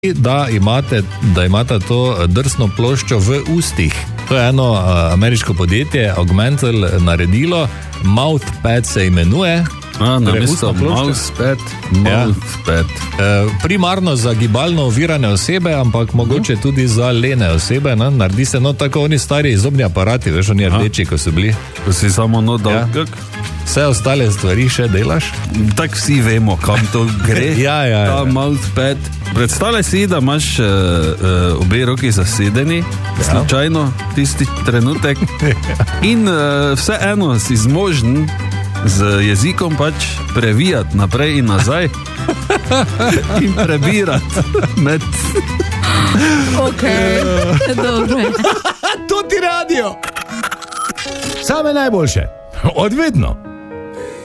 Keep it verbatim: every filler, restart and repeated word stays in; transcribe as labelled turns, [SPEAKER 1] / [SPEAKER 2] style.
[SPEAKER 1] Da imate, da imate to drsno ploščo v ustih. To je eno uh, ameriško podjetje, Augmental, naredilo. Mouthpad se imenuje.
[SPEAKER 2] A, na mesto Mousepad, Mouthpad.
[SPEAKER 1] Ja. Uh, primarno za gibalno ovirane osebe, ampak mogoče uh. tudi za lene osebe. Ne? Naredi se, no, tako oni stari zobni aparati, veš, oni rdeči, ko so bili.
[SPEAKER 2] Ko si samo no dal. Ja.
[SPEAKER 1] Vse ostale stvari še delaš?
[SPEAKER 2] Tak vsi vemo, kam to gre.
[SPEAKER 1] ja, ja, ja.
[SPEAKER 2] Ta Mouthpad. Predstavljaj si, da imaš uh, uh, obe roki zasedeni, ja. Slučajno, tisti trenutek. In uh, vseeno si zmožen z jezikom pač previjati naprej in nazaj in prebirati med...
[SPEAKER 3] Ok, dobro.
[SPEAKER 1] To ti radio! Same najboljše, odvedno.